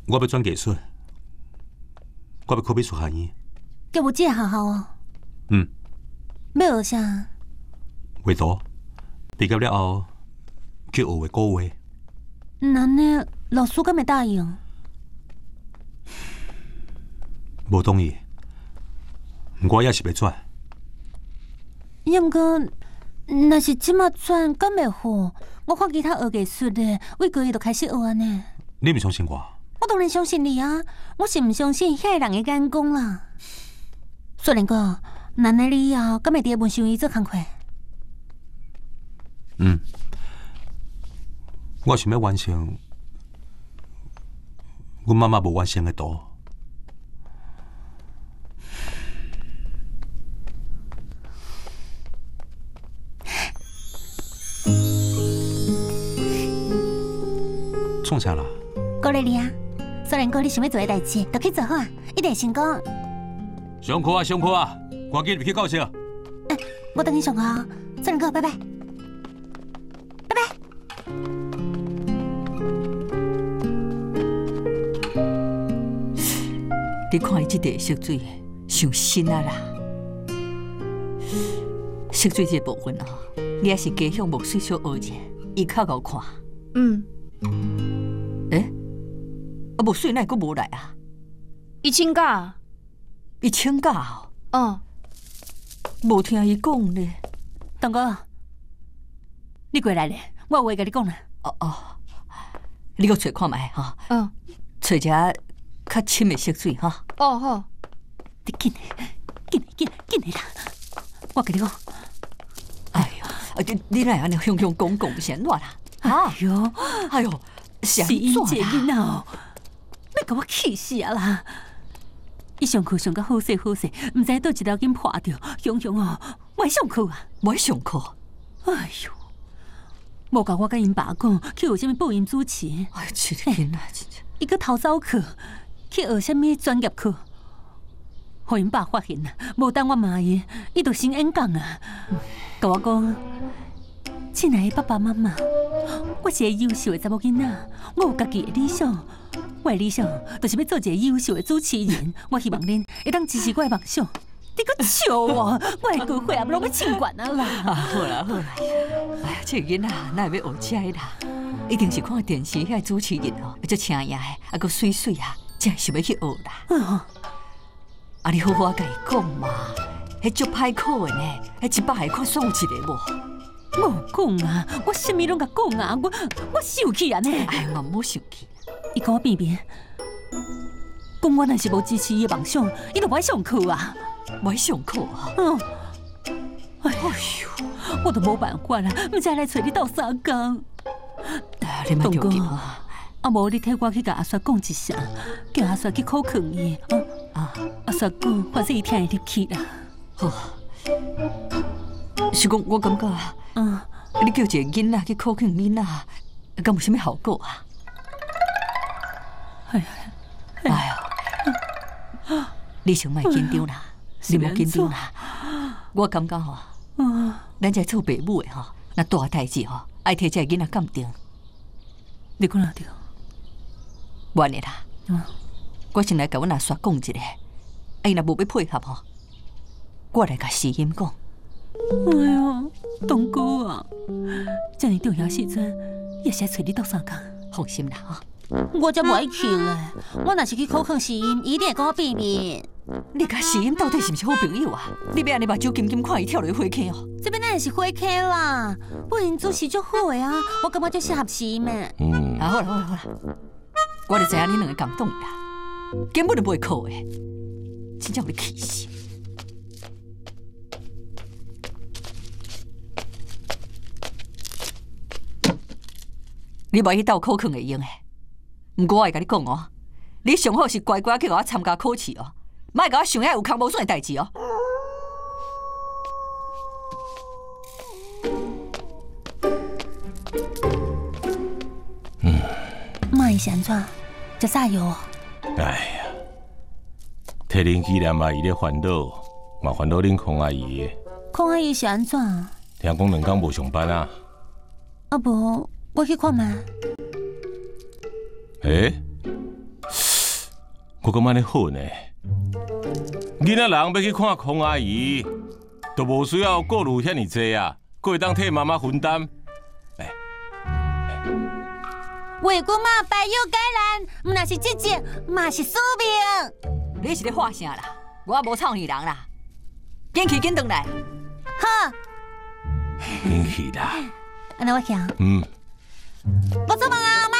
我要转艺术，我要考美术学院。 叫我这个学校哦。 嗯。 要学啥？ 画图，毕业了后去学画古画。 那呢，老师敢会答应？ 无同意，不过我也是要转。 也毋过，若是即马转敢袂好？我看其他学艺术的，为高一就开始学安尼。 你唔相信我？ 我当然相信你啊！我是唔相信遐个人的眼光啦。虽然讲，那呢你以后敢会伫文修院做工课？ 嗯，我想要完成阮妈妈无完成的图。创啥啦？ 鼓励你啊！虽然讲你想要做的代志，都去做好啊，一定会成功。 上课啊，上课啊！赶紧入去教室。 我等你上课，虽然哥，拜拜，拜拜。 你看伊这地色水，伤新啊啦！色水这部分哦，你还是加向墨水小学者，伊较好看。 嗯。 墨水哪会阁无来啊？ 伊请假。 伊请假哦？ 哦。 无听伊讲呢。 东哥，你过来咧，我有话甲你讲啦。 哦，你阁找看卖哈。 嗯。 找一下较深的色水哈。 哦好。 你紧的啦！我甲你讲。 哎呦，你哪安尼向讲是安怎啦？哎呦，是因这囡仔哦，要甲我气死啊啦！伊上课上到好势，毋知倒一条筋破掉，雄哦，袂上课啊！ 袂上课？ 哎呦，无甲我甲因爸讲去学啥物播音主持。 哎，这个囡仔真正。 伊搁偷走课，去学啥物专业课，互因爸发现啦！无等我骂伊，伊就先演讲啊，甲我讲。亲爱的爸爸妈妈，我是个优秀的查某囡仔，我有家己的理想。我的理想就是要做一个优秀的主持人。我希望恁会当支持我的梦想。你搁笑哦，我的歌会也拢要唱惯啊啦！ 好啦，哎呀，这个囡仔哪会要学这个啦？一定是看电视遐主持人哦，足青呀的，还阁水啊，才会想要去学啦。啊，你好好甲伊讲嘛，迄足歹考的呢，迄100个看选有一个无？ 我讲啊，我啥物拢甲讲啊，我生气啊呢！ 哎，我唔好生气。 伊甲我变，讲我若是无支持伊的梦想，伊就不爱上课啊！ 不爱上课啊？ 哎呦，我都无办法啦，唔知来找你斗相共。 你莫着急啊！ 啊无你替我去甲阿雪讲一声，叫阿雪去考劝伊。阿雪讲，反正伊听会入去啦。 好，是讲我感觉。你叫一个囡仔去考劝囡仔，敢有啥物效果啊？哎呦，你先莫紧张啦，你莫紧张啦。我感觉吼，咱这做爸母的吼，那大代志吼，爱替这个囡仔鉴定。 你讲哪对？ 完了啦，我先来甲阮阿叔讲一下，伊若无要配合吼，我来甲诗音讲。 哎呦，东哥啊，这么重要时阵，也是来找你斗相共。 放心啦哈。 我才不爱去咧，我若是去考试音，一定会跟我避免。 你甲诗音到底是毋是好朋友啊？你要安尼目睭金金看伊跳落去火坑哦？ 这边哪是火坑啦？播音主持足好的啊，我感觉足适合诗音的。 好啦，我就知影你两个共党啦，根本就袂考的，真正有你气死。你莫去斗考劝会用的，不过我会甲你讲哦，你上好是乖乖去甲我参加考试哦，莫甲我想遐有空无爽的代志哦。 妈伊是安怎？食炸药哦？ 哎呀，替恁纪念阿姨咧烦恼，嘛烦恼恁孔阿姨的。 孔阿姨是安怎？ 听讲2天无上班啊？ 啊无，我去看嘛。 我感觉你好呢。囡仔人要去看孔阿姨，都无需要顾虑遐尼济啊，佫会当替妈妈分担。 为姑妈白有改兰，唔那是姐姐，嘛是宿命。 你是咧话啥啦？我无操你人啦，紧去紧转来。 好， 紧去啦。 安那我行。 嗯。 不错嘛，